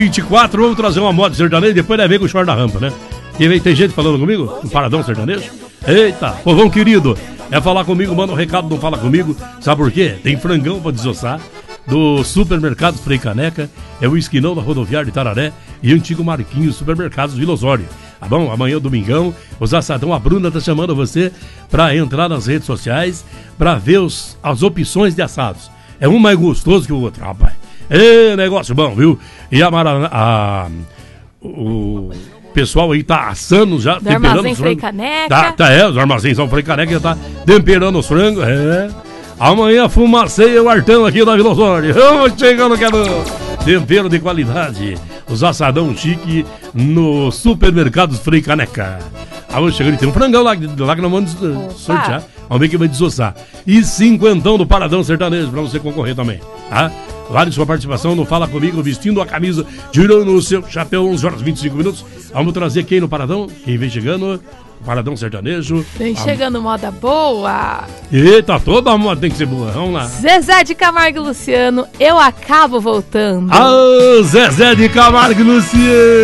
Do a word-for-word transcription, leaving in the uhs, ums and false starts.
vinte e quatro, vamos trazer uma moda sertaneja, depois vai ver com o short da rampa, né? E tem gente falando comigo? No Paradão Sertanejo? Eita, povão querido, é falar comigo, manda um recado, não fala comigo. Sabe por quê? Tem frangão pra desossar do Supermercados Frei Caneca, é o esquinão da rodoviária de Tararé e o antigo Marquinhos Supermercados Vila Osório. Tá bom? Amanhã, domingão, os assadão, a Bruna tá chamando você pra entrar nas redes sociais pra ver os, as opções de assados. É um mais gostoso que o outro, rapaz. É negócio bom, viu? E a Maraná, a, o pessoal aí tá assando já, do temperando Armazém os frangos. Frei Caneca. Tá, tá, é, os armazéns são Frei Caneca, já tá temperando os frangos, é. Amanhã fumaceia o artão aqui da Vila Osório. Vamos chegando, quero tempero de qualidade. Os assadão chique no Supermercados Frei Caneca. Ah, vamos chegando e tem um frangão lá, lá que nós vamos uh, sortear. Vamos ver quem vai desossar. E cinquentão do Paradão Sertanejo pra você concorrer também, tá? Vale sua participação no Fala Comigo, vestindo a camisa, tirando o seu chapéu, onze horas e vinte e cinco minutos. Vamos trazer quem no Paradão? Quem vem chegando? Paradão Sertanejo. Vem chegando a... moda boa. Eita, toda moda tem que ser boa. Vamos lá. Zezé de Camargo e Luciano, eu acabo voltando. Ah, Zezé de Camargo e Luciano.